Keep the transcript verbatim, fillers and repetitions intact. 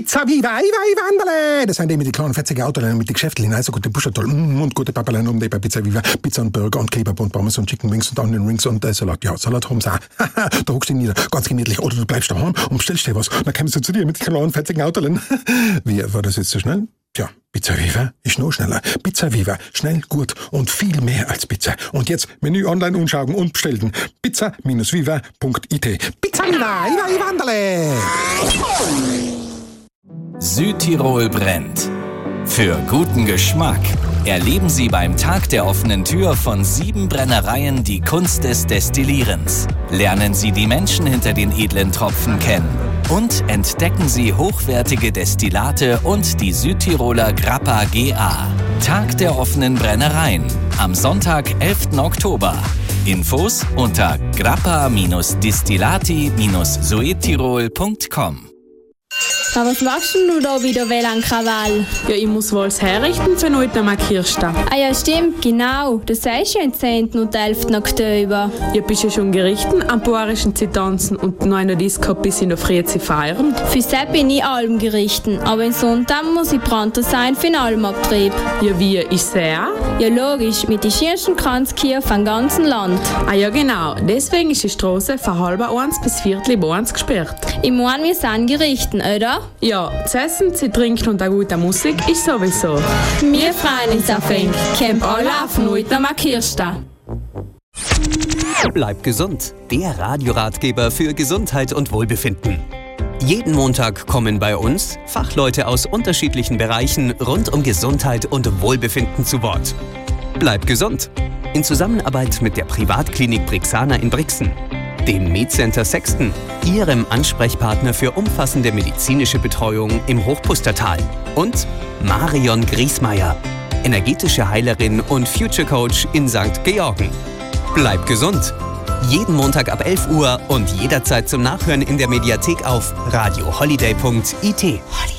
Pizza Viva, Iva, Ivandale. Das sind die mit den kleinen fetzigen Autos mit den Geschäften, also gute Buschatoll mm, und gute Papalein um die bei Pizza Viva. Pizza und Burger und Kebab und Pommes und Chicken Wings und Onion Rings und äh, Salat. Ja, Salat haben sie auch. Da hockst du nieder, ganz gemütlich. Oder du bleibst daheim und bestellst dir was. Dann kommst du zu dir mit den kleinen fetzigen Autos. Wie, war das jetzt so schnell? Tja, Pizza Viva ist noch schneller. Pizza Viva, schnell, gut und viel mehr als Pizza. Und jetzt Menü online umschauen und bestellen. pizza viva punkt i t. Pizza Viva, Iva, Ivandale. Südtirol brennt. Für guten Geschmack erleben Sie beim Tag der offenen Tür von sieben Brennereien die Kunst des Destillierens. Lernen Sie die Menschen hinter den edlen Tropfen kennen. Und entdecken Sie hochwertige Destillate und die Südtiroler Grappa G A. Tag der offenen Brennereien. Am Sonntag, elften Oktober. Infos unter grappa distillati südtirol punkt com. Aber was machst denn du da wieder wel an Krawall? Ja, ich muss wohl das herrichten für heute am Kirchstag. Ah ja, stimmt, genau. Das sagst du ja am zehnten und elften Oktober. Ja, bist du schon gerichten am boarischen Zitanzen und neununddreißig gehabt bis in der Früh zu feiern? Für das bin ich allem gerichten, aber in Sonntag muss ich Pranter sein für den Almabtrieb. Ja, wie, ist er? Ja, logisch, mit den schönsten Kranzkirchen vom ganzen Land. Ah ja, genau. Deswegen ist die Straße von halb eins bis viertel eins gesperrt. Ich meine, wir sind gerichten, oder? Ja, zu essen, zu trinken und eine gute Musik ist sowieso. Wir freuen uns auf ihn. Camp alle auf heute am Kirchstag. Bleib gesund, der Radioratgeber für Gesundheit und Wohlbefinden. Jeden Montag kommen bei uns Fachleute aus unterschiedlichen Bereichen rund um Gesundheit und Wohlbefinden zu Wort. Bleib gesund, in Zusammenarbeit mit der Privatklinik Brixana in Brixen, dem MedCenter Sexton, Ihrem Ansprechpartner für umfassende medizinische Betreuung im Hochpustertal, und Marion Griesmeier, energetische Heilerin und Future Coach in Sankt Georgen. Bleib gesund! Jeden Montag ab elf Uhr und jederzeit zum Nachhören in der Mediathek auf radio holiday punkt i t.